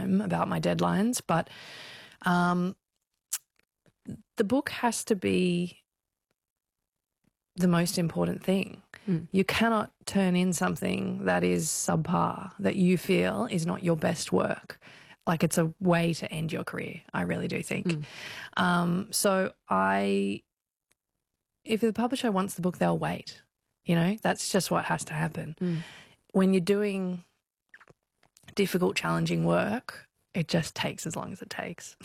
time about my deadlines, but the book has to be the most important thing. You cannot turn in something that is subpar, that you feel is not your best work. Like, it's a way to end your career, I really do think. So if the publisher wants the book, they'll wait. You know, that's just what has to happen. When you're doing difficult, challenging work, it just takes as long as it takes.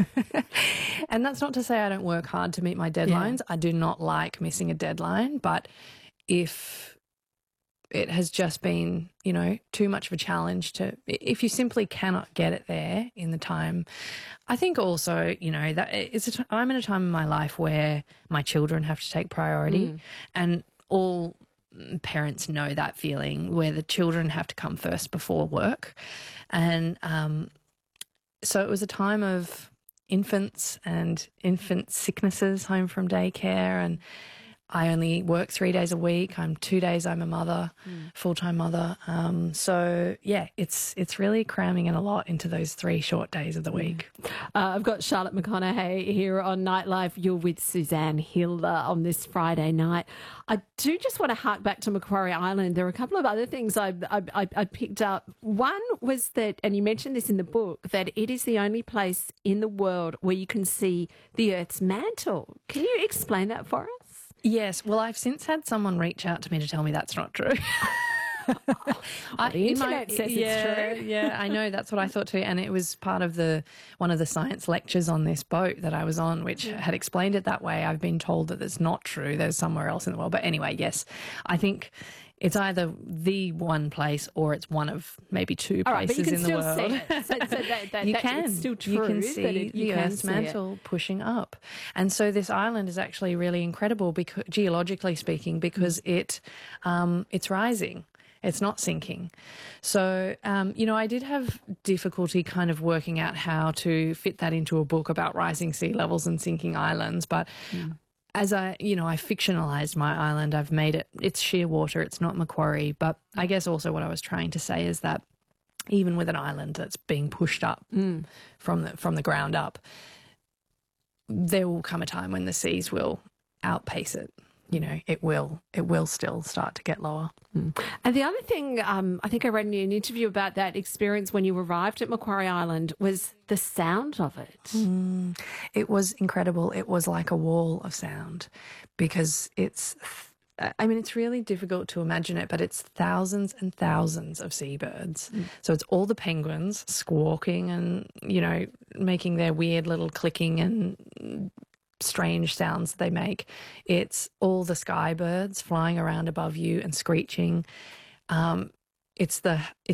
And that's not to say I don't work hard to meet my deadlines. I do not like missing a deadline, but if it has just been, you know, too much of a challenge if you simply cannot get it there in the time. I think also, you know, that I'm in a time in my life where my children have to take priority, and all parents know that feeling where the children have to come first before work. And so it was a time of infants and infant sicknesses home from daycare, and I only work 3 days a week. 2 days I'm a mother, full-time mother. So, yeah, it's really cramming in a lot into those 3 short days of the week. I've got Charlotte McConaghay here on Nightlife. You're with Suzanne Hill on this Friday night. I do just want to hark back to Macquarie Island. There are a couple of other things I picked up. One was that, and you mentioned this in the book, that it is the only place in the world where you can see the Earth's mantle. Can you explain that for us? Yes. Well, I've since had someone reach out to me to tell me that's not true. The internet says it's true. Yeah, I know. That's what I thought too. And it was part of one of the science lectures on this boat that I was on, which had explained it that way. I've been told that it's not true. There's somewhere else in the world. But anyway, yes, I think it's either the one place or it's one of maybe 2 places in the world. See it. So You can. It's still true. You can see the Earth's mantle pushing up. And so this island is actually really incredible, because, geologically speaking, because it's rising. It's not sinking. So, you know, I did have difficulty kind of working out how to fit that into a book about rising sea levels and sinking islands. But as I fictionalized my island, I've made it's shearwater, it's not Macquarie. But I guess also what I was trying to say is that even with an island that's being pushed up from the ground up, there will come a time when the seas will outpace it. You know, it will still start to get lower. And the other thing, I think I read in an interview about that experience when you arrived at Macquarie Island, was the sound of it. It was incredible. It was like a wall of sound, because it's really difficult to imagine it, but it's thousands and thousands of seabirds. So it's all the penguins squawking and, you know, making their weird little clicking and strange sounds that they make. It's all the sky birds flying around above you and screeching. It's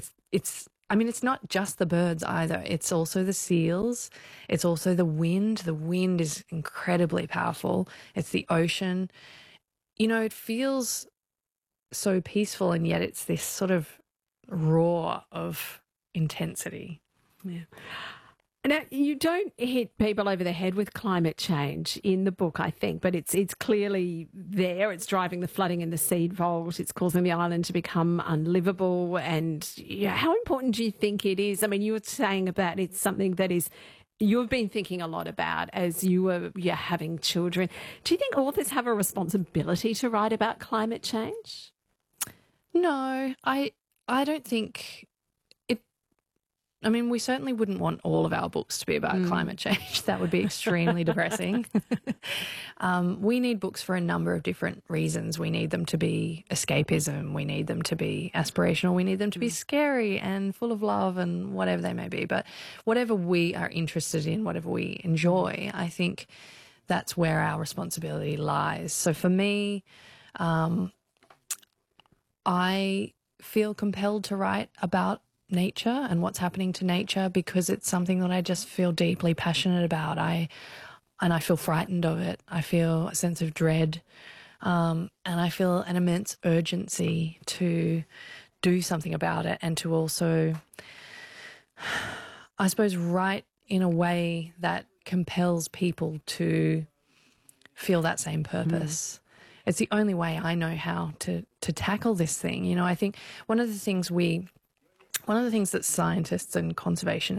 not just the birds either. It's also the seals. It's also the wind. The wind is incredibly powerful. It's the ocean. You know, it feels so peaceful, and yet it's this sort of roar of intensity. Yeah. Now, you don't hit people over the head with climate change in the book, I think, but it's clearly there. It's driving the flooding in the seed vault. It's causing the island to become unlivable. And how important do you think it is? I mean, you were saying about it's something that you've been thinking a lot about as you were having children. Do you think authors have a responsibility to write about climate change? No, I don't think. I mean, we certainly wouldn't want all of our books to be about climate change. That would be extremely depressing. We need books for a number of different reasons. We need them to be escapism. We need them to be aspirational. We need them to be scary and full of love and whatever they may be. But whatever we are interested in, whatever we enjoy, I think that's where our responsibility lies. So for me, I feel compelled to write about nature and what's happening to nature because it's something that I just feel deeply passionate about. And I feel frightened of it. I feel a sense of dread, and I feel an immense urgency to do something about it and to also, I suppose, write in a way that compels people to feel that same purpose. It's the only way I know how to tackle this thing. You know, I think one of the things that scientists and conservationists